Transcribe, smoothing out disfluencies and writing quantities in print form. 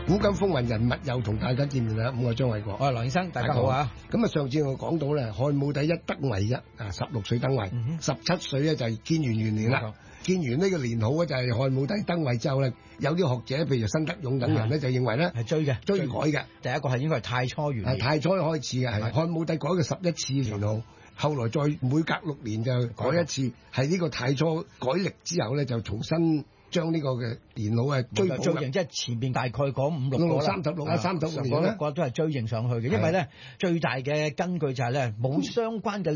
古今風雲人物又同大家見面啦，我係張偉國。 我係羅醫生，大家好啊！ 咁啊，上次我講到咧，漢武帝一登位啫，16歲登位，17歲咧就係建元元年啦。建元呢個年號咧就係漢武帝登位之後咧，有啲學者譬如辛德勇等人咧就認為咧係追改嘅。 第一個係應該係太初元年， 太初開始嘅係漢武帝改嘅11次年號。後來再每隔6年就改一次，係呢個太初改曆之後咧，就重新將呢個嘅年號係追認， 即係前面大概講5、6個啦 ，36啊，36個都係追認上去嘅，因為咧最大嘅根據就係咧冇相關嘅